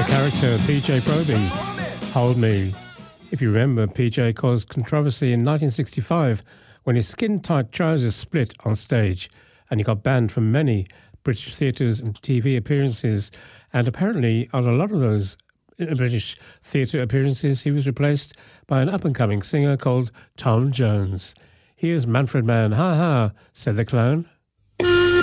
character PJ Proby, Hold Me. If you remember, PJ caused controversy in 1965 when his skin-tight trousers split on stage and he got banned from many British theatres and TV appearances, and apparently on a lot of those British theatre appearances he was replaced by an up-and-coming singer called Tom Jones. Here's Manfred Mann, ha ha, said the clown.